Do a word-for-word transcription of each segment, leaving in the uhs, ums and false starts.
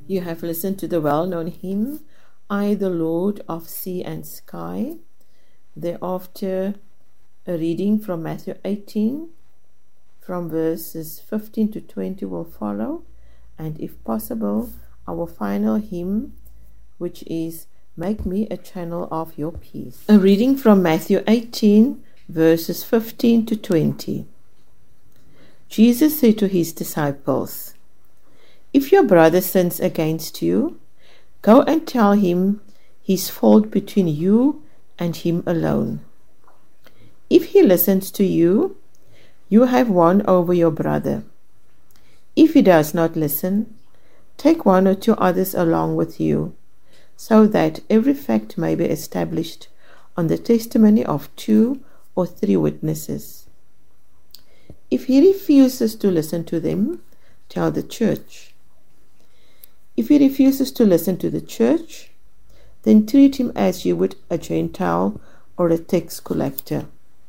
You have listened to the well-known hymn, I, the Lord of Sea and Sky. Thereafter, a reading from Matthew eighteen, from verses fifteen to twenty will follow, and if possible, our final hymn, which is Make Me a Channel of Your Peace. A reading from Matthew eighteen, verses fifteen to twenty. Jesus said to his disciples, If your brother sins against you, go and tell him his fault between you and him alone. If he listens to you, you have won over your brother. If he does not listen, take one or two others along with you, so that every fact may be established on the testimony of two or three witnesses. If he refuses to listen to them, tell the church. If he refuses to listen to the church, then treat him as you would a Gentile or a tax collector.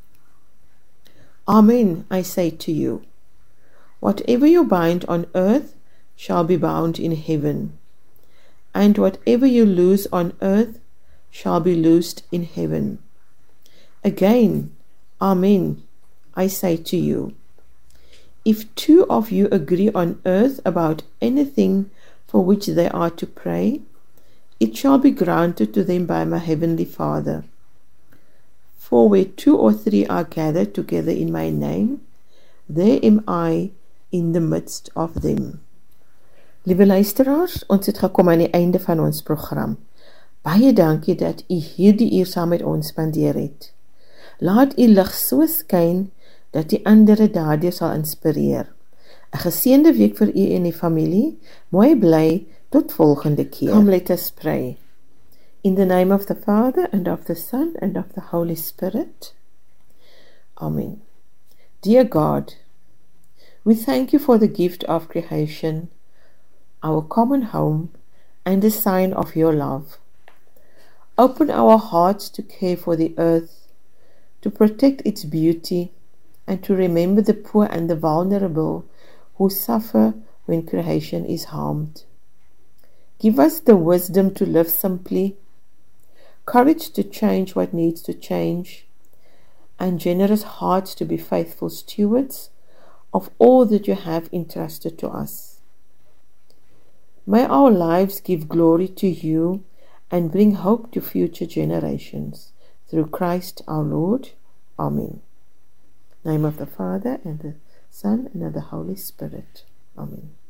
Amen, I say to you, whatever you bind on earth shall be bound in heaven, and whatever you loose on earth shall be loosed in heaven. Again, Amen, I say to you, if two of you agree on earth about anything for which they are to pray, it shall be granted to them by my heavenly Father. For where two or three are gathered together in my name, there am I in the midst of them. Liewe luisteraars, ons het gekom aan die einde van ons program. Baie dankie dat u hierdie uur saam met ons spandeer het. Laat u lig so skyn dat die ander daardeur sal inspireer. 'n Geseënde week vir u en die familie. Mooi bly tot volgende keer. Come, let us pray. In the name of the Father, and of the Son, and of the Holy Spirit. Amen. Dear God, we thank you for the gift of creation, our common home, and the sign of your love. Open our hearts to care for the earth, to protect its beauty, and to remember the poor and the vulnerable who suffer when creation is harmed. Give us the wisdom to live simply, courage to change what needs to change, and generous hearts to be faithful stewards of all that you have entrusted to us. May our lives give glory to you and bring hope to future generations. Through Christ our Lord. Amen. In the name of the Father, and the Son, and of the Holy Spirit. Amen.